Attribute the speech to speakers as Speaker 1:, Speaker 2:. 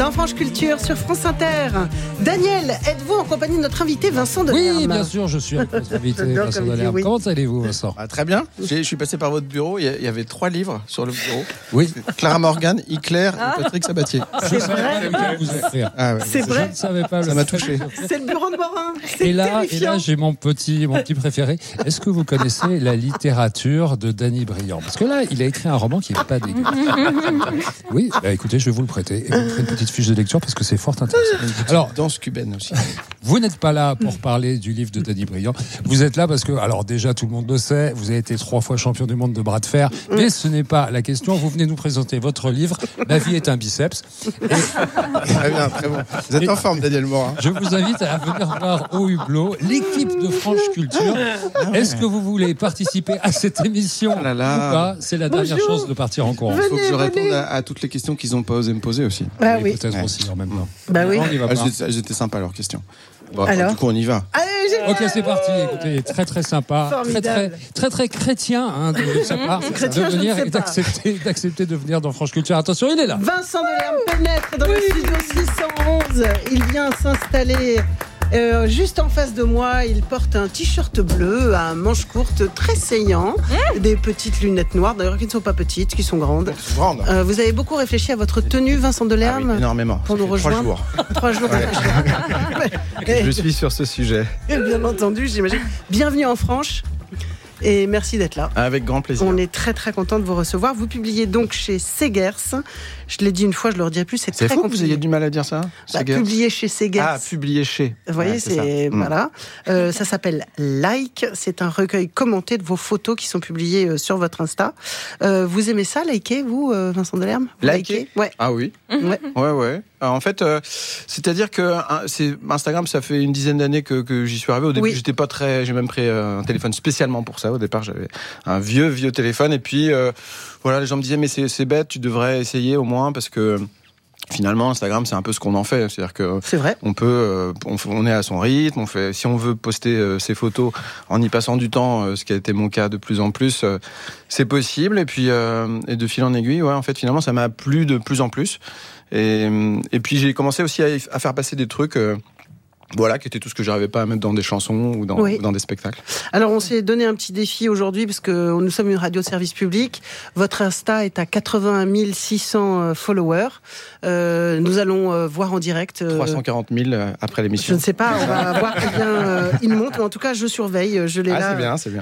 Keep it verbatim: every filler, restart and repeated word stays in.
Speaker 1: dans France Culture sur France Inter. Daniel, êtes-vous en compagnie de notre invité Vincent Delerme?
Speaker 2: Oui, bien sûr, je suis avec notre invité Vincent Delerme. Oui. Comment allez-vous, Vincent?
Speaker 3: Ah, très bien. J'ai, je suis passé par votre bureau. Il y avait trois livres sur le bureau.
Speaker 2: Oui.
Speaker 3: Clara Morgan, Hitler
Speaker 1: ah.
Speaker 3: et Patrick Sabatier.
Speaker 1: C'est vrai.
Speaker 2: Vous écrire.
Speaker 3: Ah ouais,
Speaker 1: c'est vrai.
Speaker 2: Je ne savais pas.
Speaker 3: Ça m'a touché.
Speaker 1: C'est le bureau de Morin. C'est
Speaker 2: et là,
Speaker 1: terrifiant.
Speaker 2: et là, j'ai mon petit, mon petit préféré. Est-ce que vous connaissez la littérature de Danny Briand? Parce que là, il a écrit un roman qui n'est pas dégueu. Oui. Bah, écoutez, je vais vous le prêter et vous ferez une petite fiche de lecture parce que c'est fort intéressant.
Speaker 3: Alors, danse cubaine aussi.
Speaker 2: Vous n'êtes pas là pour parler du livre de Danny Briand. Vous êtes là parce que, alors déjà, tout le monde le sait, vous avez été trois fois champion du monde de bras de fer, mais ce n'est pas la question. Vous venez nous présenter votre livre, Ma vie est un biceps. Et...
Speaker 3: Très bien, très bon. Vous êtes et... en forme, Daniel Morin.
Speaker 2: Je vous invite à venir voir au hublot l'équipe de France Culture. Est-ce que vous voulez participer à cette émission
Speaker 3: oh là là.
Speaker 2: ou pas? C'est la dernière
Speaker 1: Bonjour.
Speaker 2: chance de partir en courant.
Speaker 3: Il faut que je réponde à, à toutes les questions qu'ils n'ont pas osé me poser aussi.
Speaker 1: Bah oui.
Speaker 2: Peut-être
Speaker 3: ouais.
Speaker 2: aussi en même temps.
Speaker 1: Bah oui.
Speaker 2: On y va
Speaker 3: ah,
Speaker 2: pas.
Speaker 3: j'étais, j'étais sympa leurs questions. Bon,
Speaker 1: alors
Speaker 3: du coup, on y va.
Speaker 1: Allez, j'ai...
Speaker 2: Ok, c'est parti. Écoutez, très très sympa, très très très très chrétien hein, de sa part
Speaker 1: chrétien,
Speaker 2: de venir
Speaker 1: et
Speaker 2: d'accepter d'accepter de venir dans France Culture. Attention, il est là.
Speaker 1: Vincent Delerme pénètre dans oui. le studio six cent onze. Il vient s'installer euh, juste en face de moi. Il porte un t-shirt bleu à manches courtes très saillant, mmh. des petites lunettes noires, d'ailleurs qui ne sont pas petites, qui sont grandes.
Speaker 3: Grande.
Speaker 1: Euh, vous avez beaucoup réfléchi à votre tenue, Vincent Delerme?
Speaker 3: Ah oui, énormément.
Speaker 1: Pour nous rejoindre.
Speaker 3: Trois jours.
Speaker 1: Trois jours.
Speaker 4: Ouais. Je suis sur ce sujet.
Speaker 1: Bien entendu, j'imagine. Bienvenue en France. Et merci d'être là.
Speaker 3: Avec grand plaisir.
Speaker 1: On est très très content de vous recevoir. Vous publiez donc chez Segers. Je l'ai dit une fois, je ne le redirai plus. C'est,
Speaker 3: c'est
Speaker 1: très
Speaker 3: fou
Speaker 1: compliqué.
Speaker 3: Que vous ayez du mal à dire ça.
Speaker 1: Bah, publié chez Segers.
Speaker 3: Ah, publié chez.
Speaker 1: Vous voyez,
Speaker 3: ouais,
Speaker 1: c'est,
Speaker 3: c'est ça.
Speaker 1: voilà. Mmh. Euh, ça s'appelle Like. C'est un recueil commenté de vos photos qui sont publiées euh, sur votre Insta. Euh, vous aimez ça, liker, vous, euh, Vincent Delerme?
Speaker 3: Liker.
Speaker 1: Ouais.
Speaker 3: Ah oui.
Speaker 1: Mmh. Ouais.
Speaker 3: Ouais, ouais. Alors, en fait, euh, c'est-à-dire que hein, c'est, Instagram, ça fait une dizaine d'années que, que j'y suis arrivé. Au début, oui. j'étais pas très. J'ai même pris euh, un téléphone spécialement pour ça. Au départ, j'avais un vieux, vieux téléphone. Et puis, euh, voilà, les gens me disaient, mais c'est, c'est bête, tu devrais essayer au moins parce que. Finalement, Instagram, c'est un peu ce qu'on en fait. C'est-à-dire que
Speaker 1: c'est vrai.
Speaker 3: On peut, euh, on, on est à son rythme. On fait, si on veut poster euh, ses photos en y passant du temps, euh, ce qui a été mon cas de plus en plus, euh, c'est possible. Et puis, euh, et de fil en aiguille, ouais, en fait, finalement, ça m'a plu de plus en plus. Et, et puis, j'ai commencé aussi à, à faire passer des trucs. Euh, Voilà, qui était tout ce que j'arrivais pas à mettre dans des chansons ou dans,
Speaker 1: oui.
Speaker 3: ou dans des spectacles.
Speaker 1: Alors, on s'est donné un petit défi aujourd'hui parce que nous sommes une radio de service public. Votre Insta est à quatre-vingt-un mille six cents followers. Euh, nous allons euh, voir en direct. Euh,
Speaker 3: trois cent quarante mille après l'émission.
Speaker 1: Je ne sais pas, on va voir combien euh, il monte. Mais en tout cas, je surveille. Je l'ai
Speaker 3: ah,
Speaker 1: là.
Speaker 3: C'est bien, c'est bien.